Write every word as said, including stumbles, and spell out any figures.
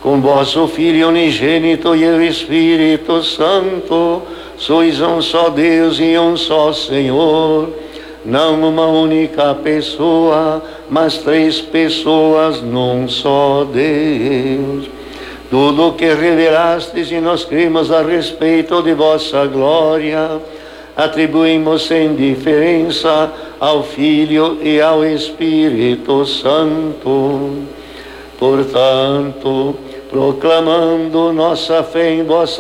com vosso Filho unigênito e o Espírito Santo, sois um só Deus e um só Senhor, não uma única pessoa, mas três pessoas num só Deus. Tudo o que revelastes e nós cremos a respeito de vossa glória, atribuímos sem diferença ao Filho e ao Espírito Santo. Portanto, proclamando nossa fé em vossa